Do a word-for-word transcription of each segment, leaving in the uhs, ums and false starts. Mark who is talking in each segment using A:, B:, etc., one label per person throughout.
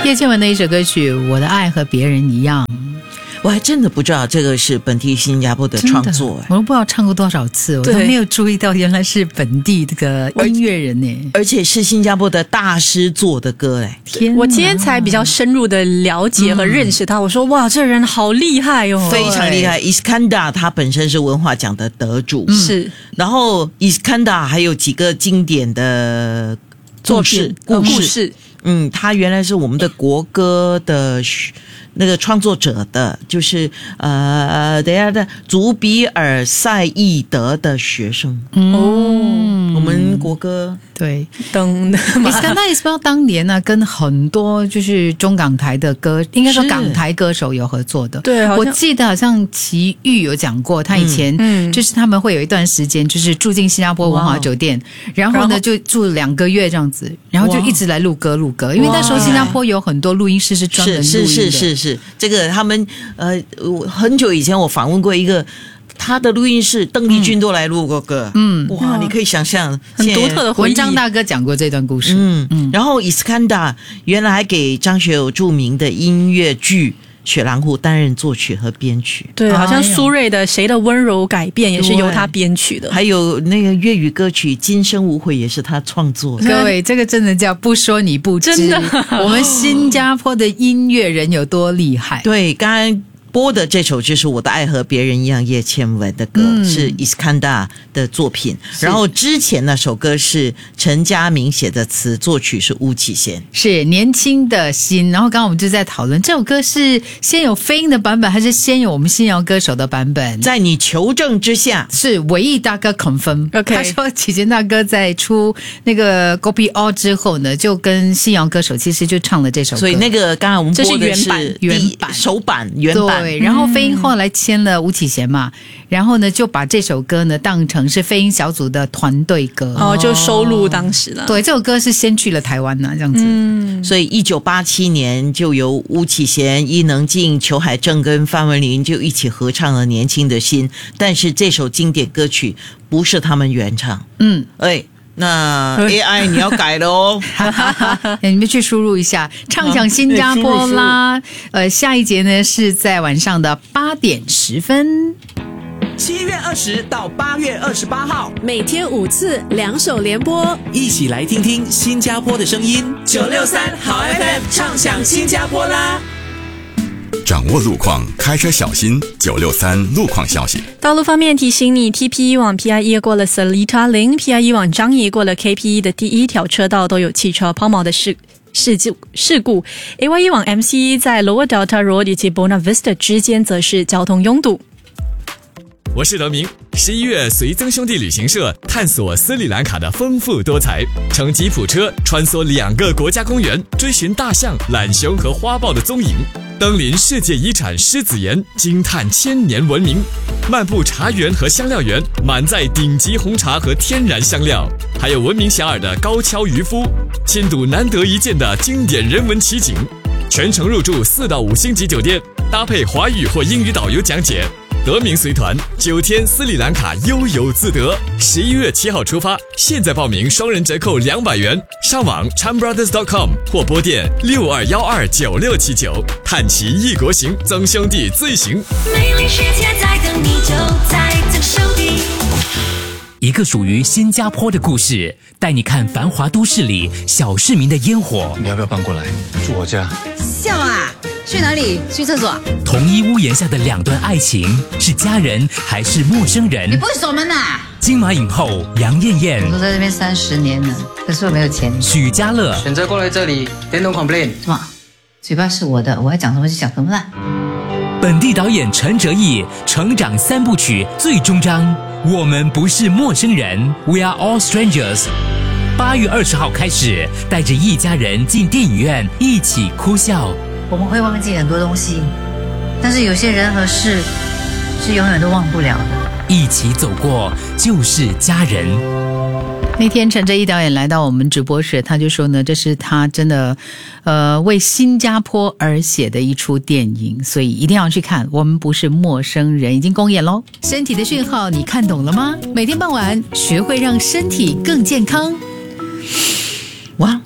A: 叶倩文的一首歌曲《我的爱和别人一样》，
B: 我还真的不知道这个是本地新加坡的创作，
A: 我都不知道唱过多少次，我都没有注意到原来是本地这个音乐人呢，
B: 而且是新加坡的大师做的歌哎！
C: 天，我今天才比较深入的了解和认识他，嗯、我说哇，这人好厉害哦，
B: 非常厉害。Iskandar 他本身是文化奖的得主，
C: 嗯、是，
B: 然后 Iskandar 还有几个经典的故事，
C: 故事，故事
B: 嗯，他原来是我们的国歌的那个创作者的，就是呃，等一下的祖比尔赛义德的学生哦，我们国歌
A: 对，
C: 等
A: 伊斯坎达伊斯邦当年呢、啊，跟很多就是中港台的歌，应该说港台歌手有合作的。
C: 对，
A: 我记得好像齐豫有讲过，他以前就是他们会有一段时间，就是住进新加坡文华酒店，然后呢就住两个月这样子，然后就一直来录歌录歌，因为那时候新加坡有很多录音室是专门录音的。
B: 是是是是是，这个他们呃很久以前我访问过一个。他的录音室，邓丽君都来录过歌。嗯，哇，你可以想象
C: 很独特的回忆。
A: 文章大哥讲过这段故事。
B: 嗯嗯，然后 Iskandar 原来还给张学友著名的音乐剧《雪狼湖》担任作曲和编曲。
C: 对，好像苏芮的《谁的温柔改变》也是由他编曲的。
B: 还有那个粤语歌曲《今生无悔》也是他创作的。
A: 各位，这个真的叫不说你不知。真的，我们新加坡的音乐人有多厉害？
B: 对，刚刚播的这首就是我的爱和别人一样叶倩文的歌、嗯、是 Iskandar 的作品，然后之前那首歌是陈嘉明写的词，作曲是巫启贤，
A: 是年轻的心。然后刚刚我们就在讨论这首歌是先有飞鹰的版本还是先有我们新谣歌手的版本，
B: 在你求证之下
A: 是唯一大哥 confirm、okay. 他说启贤大哥在出那个 Gopi O 之后呢，就跟新谣歌手其实就唱了这首歌，
B: 所以那个刚刚我们播的是
A: 原版
B: 首版原版，
A: 对，然后飞鹰后来签了吴启贤嘛，然后呢就把这首歌呢当成是飞鹰小组的团队歌，
C: 哦，就收录当时了。
A: 对，这首歌是先去了台湾呢、啊，这样子。
B: 嗯，所以一九八七年就由吴启贤、伊能静、裘海正跟范文琳就一起合唱了《年轻的心》，但是这首经典歌曲不是他们原唱。嗯，哎。那 A I 你要改了哦，
A: 你们去输入一下，畅想新加坡啦。呃，下一节呢是在晚上的八点十分。
D: 七月二十到八月二十八号，
E: 每天五次，两首联播，
D: 一起来听听新加坡的声音。九六三好 F M， 畅想新加坡啦！
F: 掌握路况，开车小心。九六三路况消息。
C: 道路方面提醒你 ，T P E 往 P I E 过了 Seletar Link，P I E 往樟宜过了 K P E 的第一条车道都有汽车抛锚的事事故事故。A Y E 往 M C E 在 Lower Delta Road 以及 Buona Vista 之间则是交通拥堵。
G: 我是德明。十一月，随曾兄弟旅行社探索斯里兰卡的丰富多彩，乘吉普车穿梭两个国家公园，追寻大象、懒熊和花豹的踪影，登临世界遗产狮子岩，惊叹千年文明，漫步茶园和香料园，满载顶级红茶和天然香料，还有闻名遐迩的高跷渔夫，亲睹难得一见的经典人文奇景，全程入住四到五星级酒店，搭配华语或英语导游讲解。德明随团九天斯里兰卡悠游自得，十一月七号出发，现在报名双人折扣两百元，上网 chan brothers dot com 或拨电六二幺二九六七九，探奇异国行，曾兄弟最行。
H: 美丽世界在等你，就在曾兄弟。
I: 一个属于新加坡的故事，带你看繁华都市里小市民的烟火。
J: 你要不要搬过来住我家？
K: 笑啊！去哪里？去厕所？
I: 同一屋檐下的两段爱情，是家人还是陌生人？
K: 你不会锁门啊？
I: 金马影后杨艳艳，
K: 我都在这边三十年了，可是我没有钱。
I: 许家乐
L: 选择过来这里，电动 complain。
K: 什么？嘴巴是我的，我爱讲什么就讲什么啦。
I: 本地导演陈哲艺成长三部曲最终章，我们不是陌生人 ，We are all strangers。八月二十号开始，带着一家人进电影院一起哭笑。
K: 我们会忘记很多东西，但是有些人和事是永远都忘不了的。
I: 一起走过就是家人。
A: 那天陈哲艺导演来到我们直播室，他就说呢，这是他真的呃为新加坡而写的一出电影，所以一定要去看。我们不是陌生人，已经公演咯。身体的讯号你看懂了吗？每天傍晚学会让身体更健康。
B: 哇，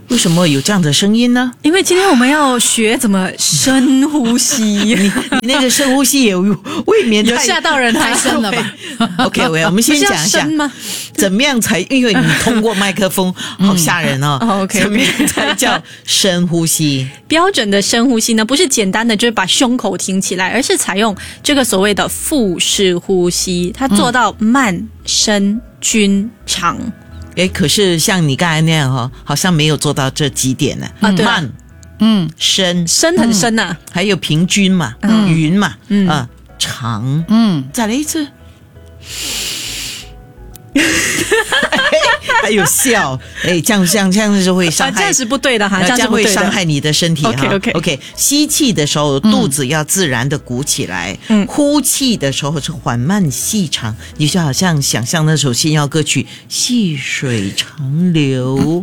B: 为什么有这样的声音呢？
C: 因为今天我们要学怎么深呼吸。
B: 你你那个深呼吸也未免
C: 有吓到人太
A: 深了吧
B: ？OK OK， 我们先讲一下怎么样才，因为你通过麦克风，好吓人哦。
C: 嗯、OK，
B: 怎么样才叫深呼吸？
C: 标准的深呼吸呢，不是简单的就是把胸口挺起来，而是采用这个所谓的腹式呼吸，它做到慢、深、均、长。
B: 哎，可是像你刚才那样哦，好像没有做到这几点呢。
C: 啊，对啊，
B: 慢，嗯，深，
C: 深很深呐、啊
B: 嗯，还有平均嘛，嗯，匀嘛，嗯啊，长，
A: 嗯，
B: 再来一次。还有笑，哎，这样这样这样是会伤害，
C: 啊、这样是不对的哈，
B: 这样会伤害你的身体哈。
C: OK OK
B: OK， 吸气的时候肚子要自然的鼓起来，嗯，呼气的时候是缓慢细长，你就好像想象那首新谣歌曲《细水长流》。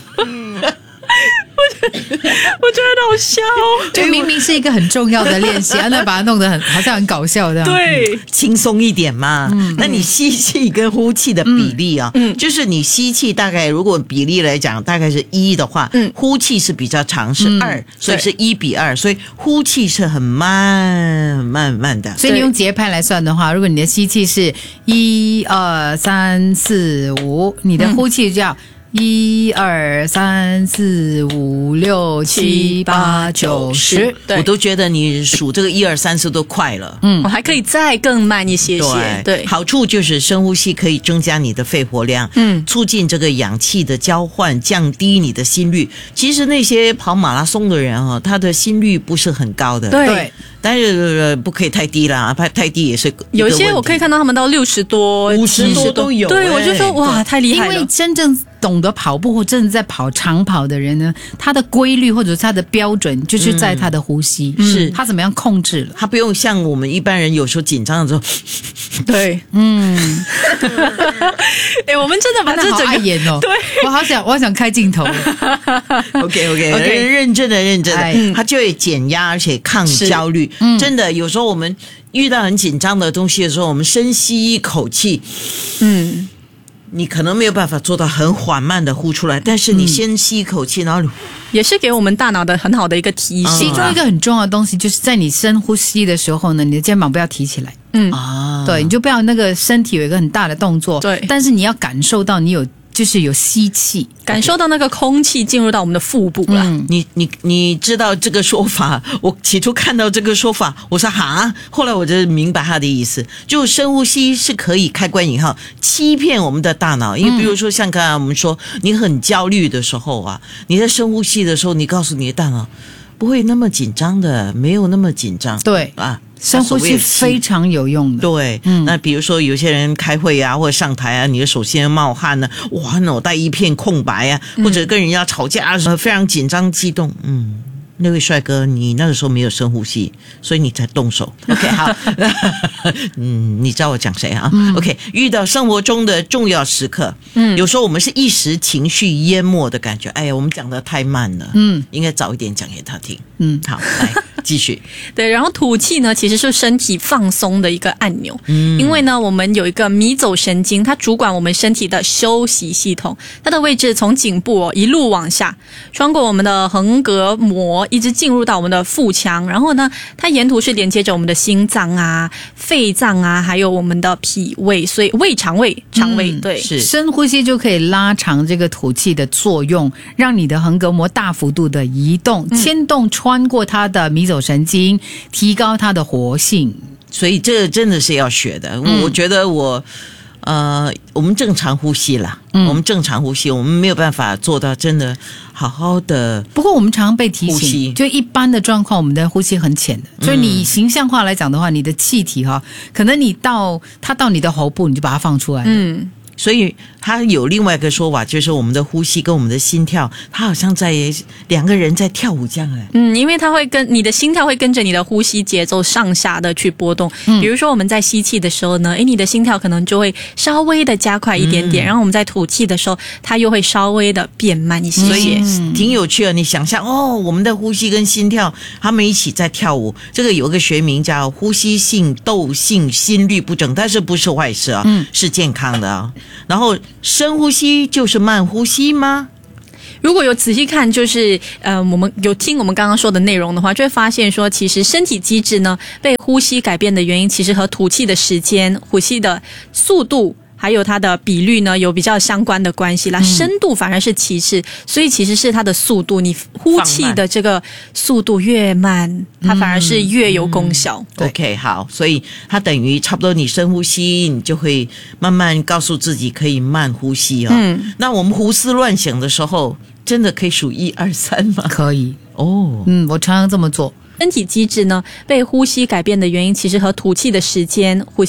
C: 我觉得很好笑，
A: 就明明是一个很重要的练习，那把它弄得很好像很搞笑这样。
C: 对，
B: 轻松一点嘛。嗯，那你吸气跟呼气的比例啊，嗯，就是你吸气大概如果比例来讲大概是一的话，嗯，呼气是比较长，是二、嗯，所以是一比二，所以呼气是很慢慢慢的。
A: 所以你用节拍来算的话，如果你的吸气是一二三四五，你的呼气就要。一二三四五六七八九十，
B: 我都觉得你数这个一二三四都快了。
C: 嗯，我还可以再更慢一些些。
B: 对，对，好处就是深呼吸可以增加你的肺活量，嗯，促进这个氧气的交换，降低你的心率。其实那些跑马拉松的人哦，他的心率不是很高的。
C: 对。
B: 但是不可以太低啦，太低也是
C: 有些我可以看到他们到六十多、
B: 五十多都有。
C: 对，我就说哇，太厉害了！
A: 因为真正懂得跑步或真的在跑长跑的人呢，他的规律或者他的标准就是在他的呼吸，嗯、是他怎么样控制了，
B: 他不用像我们一般人有时候紧张的时候，
C: 对，
A: 嗯，
C: 哎，我们真的把这整个
A: 好碍眼哦，
C: 对
A: 我好想，我好想开镜头。
B: OK OK OK， 认真的认真的，嗯、他就会减压而且抗焦虑。嗯、真的，有时候我们遇到很紧张的东西的时候，我们深吸一口气，嗯，你可能没有办法做到很缓慢的呼出来，但是你先吸一口气，然后
C: 也是给我们大脑的很好的一个提醒。
A: 其中一个很重要的东西，就是在你深呼吸的时候呢，你的肩膀不要提起来，嗯啊，对，你就不要那个身体有一个很大的动作，
C: 对，
A: 但是你要感受到你有。就是有吸气，
C: 感受到那个空气进入到我们的腹部了。
B: 嗯、你你你知道这个说法？我起初看到这个说法，我说哈，后来我就明白他的意思，就深呼吸是可以开关引号欺骗我们的大脑，因为比如说像刚才我们说，你很焦虑的时候啊，你在深呼吸的时候，你告诉你的大脑不会那么紧张的，没有那么紧张，
A: 对
B: 啊。
A: 深呼吸非常有用的，
B: 对，嗯，那比如说有些人开会啊，或者上台啊，你的手先冒汗呢、啊，哇，脑袋一片空白啊，或者跟人家吵架的时候非常紧张激动，嗯，那位帅哥，你那个时候没有深呼吸，所以你才动手。OK， 好，嗯，你知道我讲谁啊、嗯、？OK， 遇到生活中的重要时刻，嗯，有时候我们是一时情绪淹没的感觉，哎呀，我们讲得太慢了，嗯，应该早一点讲给他听，嗯，好，来。继续
C: 对，然后吐气呢，其实是身体放松的一个按钮。嗯，因为呢，我们有一个迷走神经，它主管我们身体的休息系统。它的位置从颈部、哦、一路往下，穿过我们的横膈膜，一直进入到我们的腹腔。然后呢，它沿途是连接着我们的心脏啊、肺脏啊，还有我们的脾胃，所以胃肠胃、肠胃、嗯、对，
A: 是深呼吸就可以拉长这个吐气的作用，让你的横膈膜大幅度的移动，嗯、牵动穿过它的迷走神经，提高它的活性，
B: 所以这真的是要学的。嗯、我觉得我，呃，我们正常呼吸啦，嗯、我们正常呼吸，我们没有办法做到真的好好的。
A: 不过我们常常被提醒，就一般的状况，我们的呼吸很浅的，所以你形象化来讲的话，你的气体哈，可能你到它到你的喉部，你就把它放出来。嗯。
B: 所以它有另外一个说法，就是我们的呼吸跟我们的心跳，它好像在两个人在跳舞这样哎。
C: 嗯，因为它会跟你的心跳会跟着你的呼吸节奏上下的去波动。嗯，比如说我们在吸气的时候呢，诶，你的心跳可能就会稍微的加快一点点，嗯、然后我们在吐气的时候，它又会稍微的变慢一些些。
B: 所以挺有趣的，你想象哦，我们的呼吸跟心跳，他们一起在跳舞。这个有个学名叫呼吸性窦性心律不整，但是不是坏事啊，嗯、是健康的啊。然后深呼吸就是慢呼吸吗？
C: 如果有仔细看，就是呃，我们有听我们刚刚说的内容的话，就会发现说，其实身体机制呢被呼吸改变的原因，其实和吐气的时间、呼吸的速度。还有它的比率呢，有比较相关的关系啦。深度反而是其次，所以其实是它的速度，你呼气的这个速度越慢，它反而是越有功效。
B: 嗯、OK， 好，所以它等于差不多你深呼吸，你就会慢慢告诉自己可以慢呼吸哦。嗯，那我们胡思乱想的时候，真的可以数一二三吗？
A: 可以
B: 哦，
A: 嗯，我常常这么做。
C: 身体机制呢被呼吸改变的原因，其实和吐气的时间、呼